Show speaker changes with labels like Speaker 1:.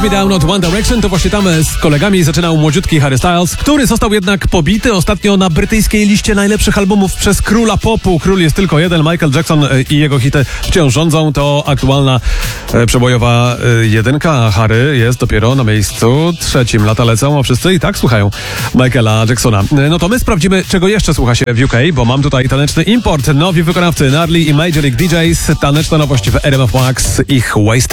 Speaker 1: Me Down od One Direction. To właśnie tam z kolegami zaczynał młodziutki Harry Styles, który został jednak pobity ostatnio na brytyjskiej liście najlepszych albumów przez króla popu. Król jest tylko jeden, Michael Jackson i jego hity wciąż rządzą. To aktualna przebojowa jedynka, a Harry jest dopiero na miejscu trzecim. Lata lecą, a wszyscy i tak słuchają Michaela Jacksona. No to my sprawdzimy, czego jeszcze słucha się w UK, bo mam tutaj taneczny import. Nowi wykonawcy Gnarly i Major League DJs. Taneczna nowość w RMF Max, ich Wasted.